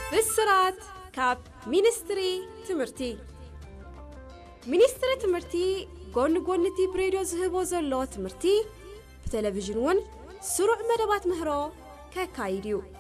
ብስራት ካብ ሚኒስትሪ ትምህርቲ ጎን ጎንቲ ብሬድዮ ዝህቦ ዘሎ ትምህርቲ ብቴሌቪዥን እውን ስሩዕ መደባት ምህሮ ከካይድ እዩ